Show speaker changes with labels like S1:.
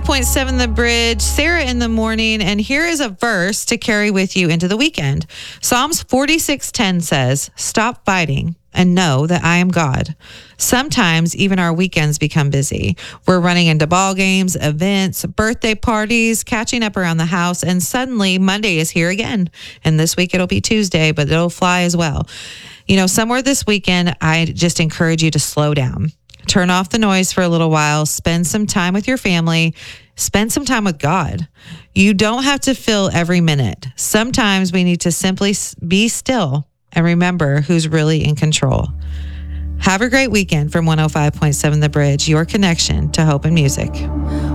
S1: 105.7 The Bridge, Sarah in the morning, and here is a verse to carry with you into the weekend. Psalms 46:10 says, "Stop fighting and know that I am God." Sometimes even our weekends become busy. We're running into ball games, events, birthday parties, catching up around the house, and suddenly Monday is here again. And this week it'll be Tuesday, but it'll fly as well. Somewhere this weekend, I just encourage you to slow down. Turn off the noise for a little while. Spend some time with your family. Spend some time with God. You don't have to fill every minute. Sometimes we need to simply be still and remember who's really in control. Have a great weekend from 105.7 The Bridge, your connection to hope and music.